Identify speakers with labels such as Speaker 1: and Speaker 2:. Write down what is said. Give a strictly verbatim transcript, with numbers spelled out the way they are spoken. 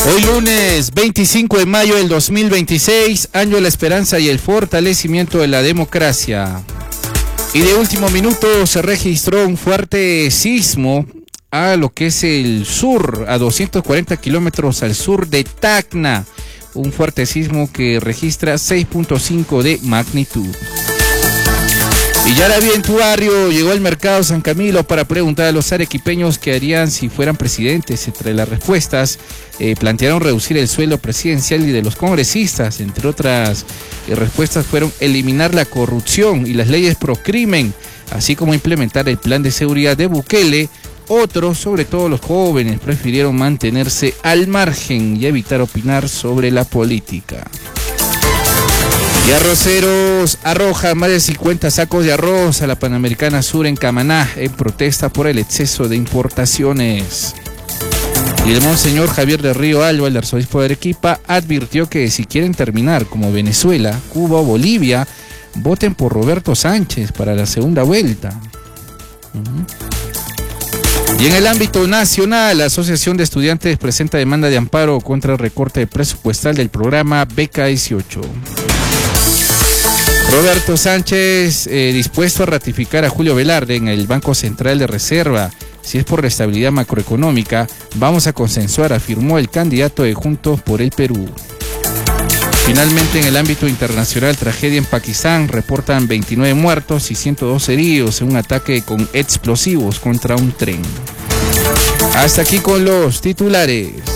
Speaker 1: Hoy lunes veinticinco de mayo del dos mil veintiséis, año de la esperanza y el fortalecimiento de la democracia. Y de último minuto se registró un fuerte sismo a lo que es el sur, a doscientos cuarenta kilómetros al sur de Tacna. Un fuerte sismo que registra seis punto cinco de magnitud. Y ya la vi en tu barrio, llegó al mercado San Camilo para preguntar a los arequipeños qué harían si fueran presidentes. Entre las respuestas, eh, plantearon reducir el sueldo presidencial y de los congresistas. Entre otras eh, respuestas fueron eliminar la corrupción y las leyes pro crimen, así como implementar el plan de seguridad de Bukele. Otros, sobre todo los jóvenes, prefirieron mantenerse al margen y evitar opinar sobre la política. Y arroceros arrojan más de cincuenta sacos de arroz a la Panamericana Sur en Camaná en protesta por el exceso de importaciones. Y el monseñor Javier de Río Alba, el arzobispo de Arequipa, advirtió que si quieren terminar como Venezuela, Cuba o Bolivia, voten por Roberto Sánchez para la segunda vuelta. Uh-huh. Y en el ámbito nacional, la Asociación de Estudiantes presenta demanda de amparo contra el recorte presupuestal del programa Beca dieciocho. Roberto Sánchez eh, dispuesto a ratificar a Julio Velarde en el Banco Central de Reserva. Si es por la estabilidad macroeconómica, vamos a consensuar, afirmó el candidato de Juntos por el Perú. Finalmente, en el ámbito internacional, tragedia en Pakistán, reportan veintinueve muertos y ciento dos heridos en un ataque con explosivos contra un tren. Hasta aquí con los titulares.